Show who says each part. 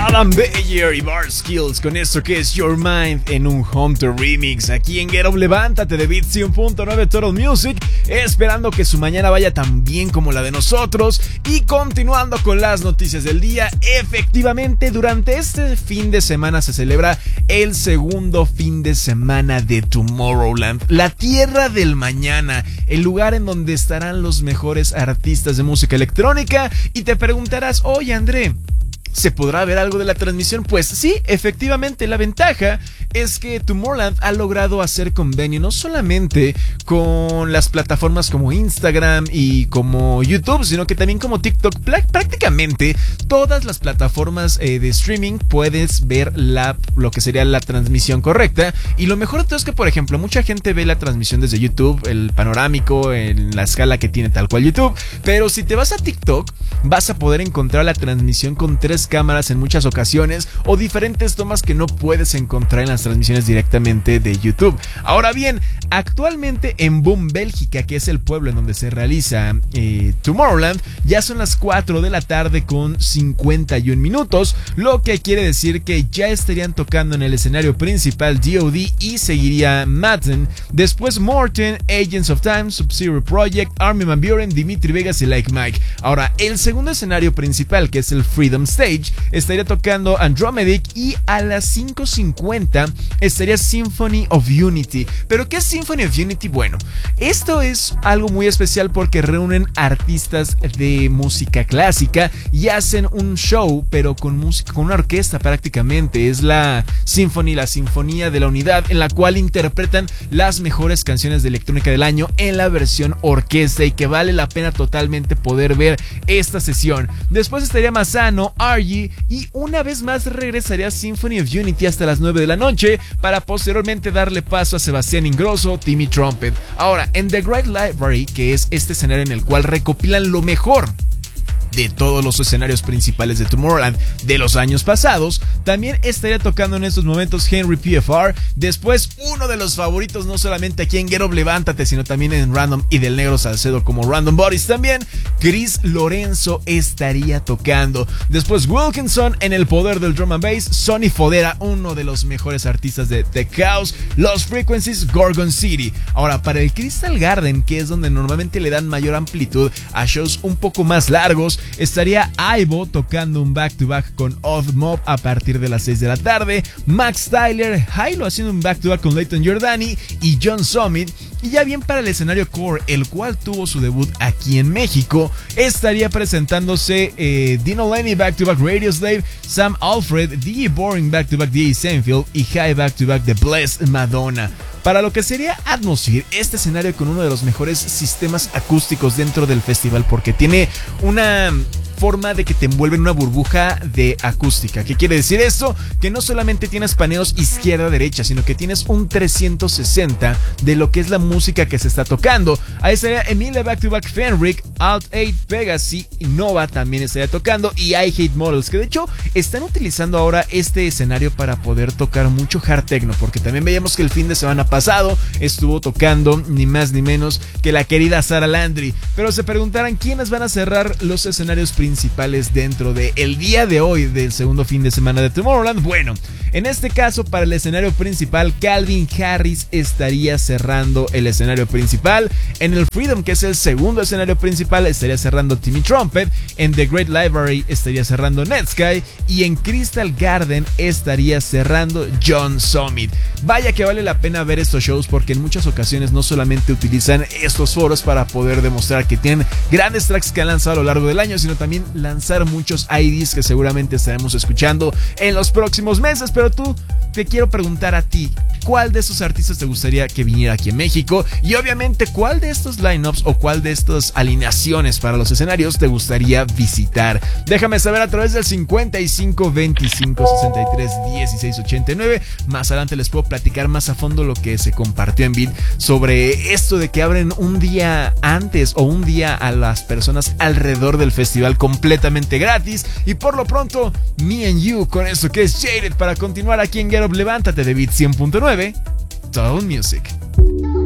Speaker 1: Adam Beyer y Bar Skills con esto que es Your Mind en un Home to Remix aquí en Get Up. Levántate de Beat 100.9 Total Music, esperando que su mañana vaya tan bien como la de nosotros. Y continuando con las noticias del día, efectivamente durante este fin de semana se celebra el segundo fin de semana de Tomorrowland, la tierra del mañana, el lugar en donde estarán los mejores artistas de música electrónica. Y te preguntarás, oye André, ¿se podrá ver algo de la transmisión? Pues sí, efectivamente, la ventaja es que Tomorrowland ha logrado hacer convenio no solamente con las plataformas como Instagram y como YouTube, sino que también como TikTok. Prácticamente todas las plataformas de streaming puedes ver lo que sería la transmisión correcta. Y lo mejor de todo es que, por ejemplo, mucha gente ve la transmisión desde YouTube, el panorámico, en la escala que tiene tal cual YouTube. Pero si te vas a TikTok, vas a poder encontrar la transmisión con 3 cámaras en muchas ocasiones, o diferentes tomas que no puedes encontrar en las transmisiones directamente de YouTube. Ahora bien, actualmente en Boom, Bélgica, que es el pueblo en donde se realiza Tomorrowland, ya son las 4 de la tarde con 51 minutos, lo que quiere decir que ya estarían tocando en el escenario principal D.O.D. y seguiría Madden, después Morten, Agents of Time, Sub-Zero Project, Armin van Buuren, Dimitri Vegas y Like Mike. Ahora, el segundo escenario principal, que es el Freedom Stage, estaría tocando Andromedic, y a las 5:50 estaría Symphony of Unity. ¿Pero qué es Symphony of Unity? Bueno, esto es algo muy especial porque reúnen artistas de música clásica y hacen un show, pero con música, con una orquesta prácticamente. Es la Symphony, la Sinfonía de la Unidad, en la cual interpretan las mejores canciones de electrónica del año en la versión orquesta, y que vale la pena totalmente poder ver esta sesión. Después estaría Masano, RG, y una vez más regresaría Symphony of Unity hasta las 9 de la noche para posteriormente darle paso a Sebastián Ingrosso, Timmy Trumpet. Ahora, en The Great Library, que es este escenario en el cual recopilan lo mejor de todos los escenarios principales de Tomorrowland de los años pasados, también estaría tocando en estos momentos Henry PFR. Después, uno de los favoritos no solamente aquí en Get Up Levántate, sino también en Random y del Negro Salcedo como Random Bodies, también Chris Lorenzo estaría tocando. Después Wilkinson en el poder del drum and bass, Sonny Fodera, uno de los mejores artistas de Tech House, Los Frequencies, Gorgon City. Ahora, para el Crystal Garden, que es donde normalmente le dan mayor amplitud a shows un poco más largos, estaría Ivo tocando un back-to-back con Odd Mob a partir de las 6 de la tarde, Max Tyler, Hilo haciendo un back-to-back con Leighton Jordani y John Summit. Y ya bien para el escenario Core, el cual tuvo su debut aquí en México, estaría presentándose Dino Lenny back-to-back Radioslave, Sam Alfred, DJ Boring back-to-back DJ Seinfeld y High back-to-back The Blessed Madonna. Para lo que sería Atmosphere, este escenario con uno de los mejores sistemas acústicos dentro del festival, porque tiene una forma de que te envuelve en una burbuja de acústica. ¿Qué quiere decir esto? Que no solamente tienes paneos izquierda-derecha, sino que tienes un 360 de lo que es la música que se está tocando. Ahí estaría Emilia back-to-back Fenric, Alt-8, Pegasi, Nova también estaría tocando, y I Hate Models, que de hecho están utilizando ahora este escenario para poder tocar mucho hard techno, porque también veíamos que el fin de semana pasado estuvo tocando ni más ni menos que la querida Sara Landry. Pero se preguntarán quiénes van a cerrar los escenarios principales dentro del día de hoy del segundo fin de semana de Tomorrowland. Bueno, en este caso, para el escenario principal, Calvin Harris estaría cerrando el escenario principal. En el Freedom, que es el segundo escenario principal, estaría cerrando Timmy Trumpet. En The Great Library estaría cerrando Netsky, y en Crystal Garden estaría cerrando John Summit. Vaya que vale la pena ver estos shows, porque en muchas ocasiones no solamente utilizan estos foros para poder demostrar que tienen grandes tracks que han lanzado a lo largo del año, sino también lanzar muchos IDs que seguramente estaremos escuchando en los próximos meses. Pero tú, te quiero preguntar a ti, ¿cuál de estos artistas te gustaría que viniera aquí en México? Y obviamente, ¿cuál de estos lineups o cuál de estas alineaciones para los escenarios te gustaría visitar? Déjame saber a través del 55 25 63 16 89. Más adelante les puedo platicar más a fondo lo que se compartió en Beat sobre esto de que abren un día antes o un día a las personas alrededor del festival completamente gratis. Y por lo pronto, Me and You con esto que es Jaded, para continuar aquí en Get Up Levántate de Beat 100.9 Total Music.